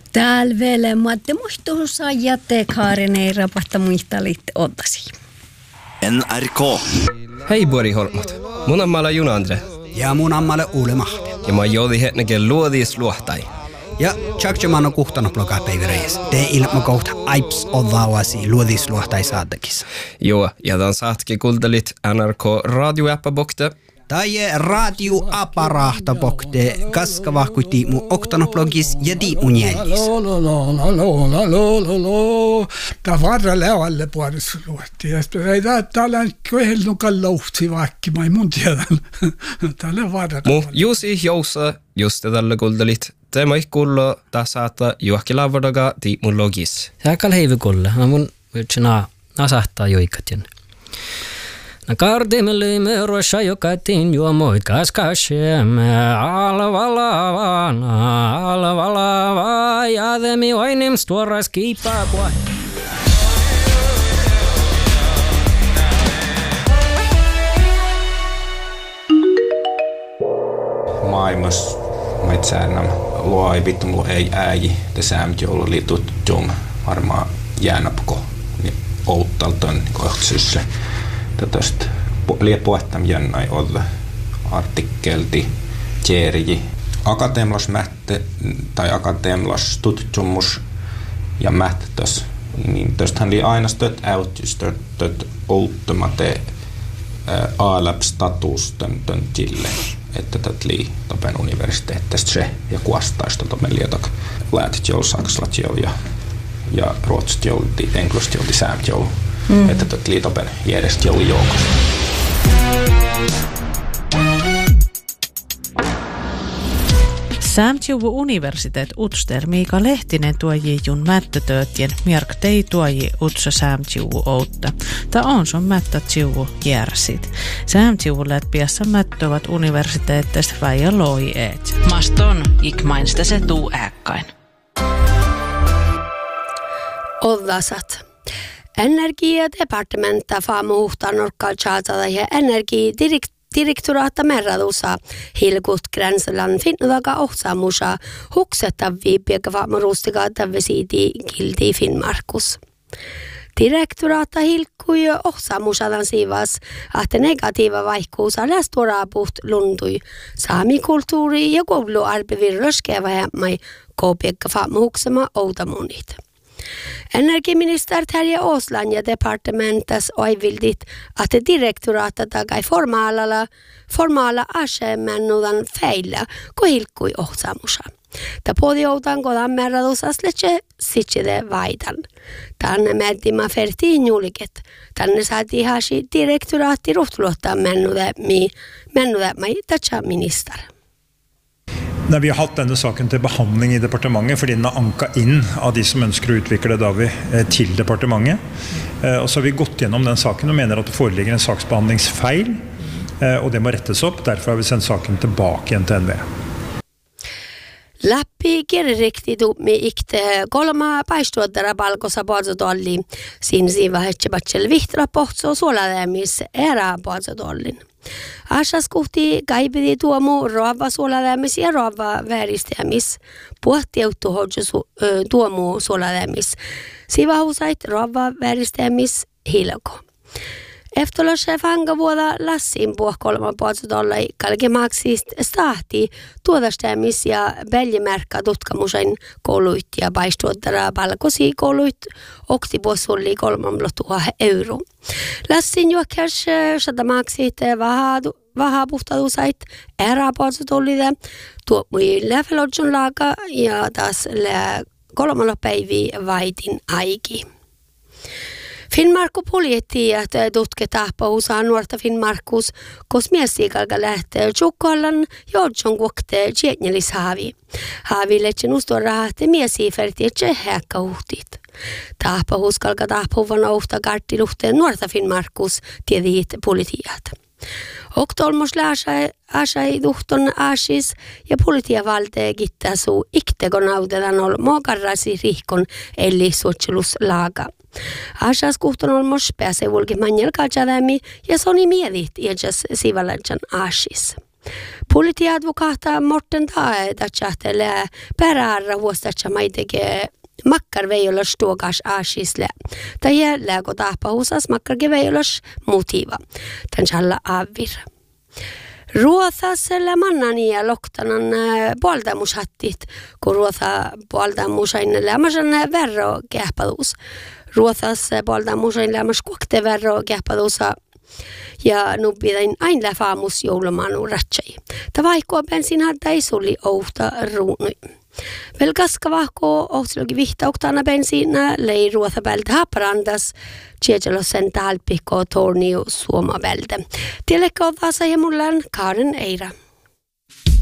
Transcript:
Täällä vielä Matte muistuussa jätteekaaren rapahta muistalit ottasi. NRK. Hei Bori Holmut. Mun ammalla Juna Andre. Ja mun ammalla Uule Mahti. Ja mä joudi hetnäkin luodis luohtai. Ja tjakjaman on kuhtanut blogaa päiväreis. Te ilma kohta aips odhaavasi luodis luohtai saattakissa. Joo, ja tämän saatki kultelit NRK radioäppäbokte. Tai radioaparahtabokte kaskavahkuti mun oktanoblogis ja mun jällis. Tämä varra levalle puolessa luotti. Ja sitten ei täällä kohdellunkaan louhti vaikka, mä ei mun tiedä. Täällä varra. Mu juusi jousa just tällä kultelit. Tämä ei kuulua tasata juokki lavadoga mun logis. Sääkäl heivi kulle. Mä mun yhtsinä nasahtaa joikatjen. Kardimme löimme roissa jokatin juomoit kaskasemme alvalavana jademi oinim stuoras kiipapua. Maailmassa metsään luo ei vittu mulla ei äi te säämt joulu liitut jom varmaan jäänapko niin outtalton niin kohtaisessa tästä liepoettam jännai olla artikkelti tjärji akateemlas mätte tai akateemlas tutkimus ja mättäs niin tästähän oli aina stöt äytystö töt outtomate alab status tön tille että tät lii topen universiteettistä se ja kuastaista topen lietak läätit joul sakslat joul ja ruotsit joul englanti joul säämt joul että tät lii topen järjest joul joukosta. Sämtjuvu universitet utster Miika Lehtinen tuoji jun mättötöötien Mjörk tei tuoji utsa sämtjuvu outta. Ta on sun mättötjuvu järsit. Sämtjuvu lätpiässä mättövat universiteettest väijä loi eet. Maston ikmainsta se tuu äkkain. Odlasat. Energiadepartementa faamuhtaa norkkaa tjaatada ja Direktorata merradusa hilkut Gränsland finnudaga ohtsamusa huksettavia piekavaamarustiga tavvisiiti kilti Finnmarkus. Direktorata hilkkui ohtsamusadan siivas, että negatiiva vaihkuusa lästuoraapuht luntui saamikulttuuri ja kouluarbevirröskeva jämmai kopiekavaamahuksema outamunit. Energiminister Terje Åsland ja departementas oivildit, että direktorata tagai formala asemennudan feillä, kun hilkkui ohtsamusa. Ta podjoutan kodan merradusasletxe sitside vaidan. Tänne mertima fertiin juliket. Tänne saatiin hasi direktoraatti ruhtuluottaa mennudemai tatsa minister. Nei, vi har hatt denne saken til behandling i departementet fordi den er anket inn av de som ønsker å utvikle Davi til departementet. Og så har vi gått gjennom den saken og mener at det foreligger en saksbehandlingsfeil, og det må rettes opp. Derfor har vi sendt saken tilbake igjen til NVE. Lappi kirriktitummi ikte kolma paistuottara palkossa puolsotolli. Siinä siiva hetsepatsel vihtra pohtso suolalämmis erää puolsotollin. Asas kuhti kaipidi tuomu roava suolalämmis ja roava vääristämis. Puhtiuttu hodju tuomu suolalämmis. Siiva husait roava vääristämis hilko. Efterlössä fangavuoda lassin puh kolman puolsotollai kalkemaksist stahti tuodastämis ja beljemerkka tutkamusen kouluit ja paistuottara palkosi kouluit oktipuosulli 300 €. Lassin juokkärs satamaksit vahapuhtadusait eräpuolsotollide tuomui läfelodjon laaka ja taas 3 päiviä vaitin aiki. Finnmarku poljetti, että tutkitaan pausaa nuorta Finnmarkus, koska miesikalka lähtee Tjukkolan joudjon kuoktee tjetnelis haavi. Haavi lehtsen ustoa rahahti miesiferti ja tsehäkkä uhtit. Tahpauskalka tahpuvan ohta karttiluhteen nuorta Finnmarkus tiedit politiat. Oktolmos läsai duhton asis ja politiavaltee gittasu iktegonautetan ol mokarrasi rihkon eli suotselus laaga. Asas kuhton olmos pääse vulki manjel katsadämi ja soni miedit iäjas sivaladjan asis. Politiadvokaata Morten Tae tähtsähtelee peräärä huostatsa maitekee makkar veijolas tuokas aasisle. Tai jälläkö tahpahuusas makkar veijolas motiva. Tän challa avir. Ruotsassa mannani ja loktanan puoltamushattit, kun Ruotsa puoltamusain lämmäsen verro kähpaduus. Ruotsassa puoltamusain lämmäs kuokte verro kähpaduusa. Ja nu pidin aina faamus joulumanu ratsai. Ta vaikka bensin hadda ei suli outa ruunui. Vel kaskavahko ohtselogi vihtauktana bensiina lei Ruotsabältä Haparandas Tjejelosen talpikko tornio Suomabältä. Tielekko vasa ja mullan Karen Eira.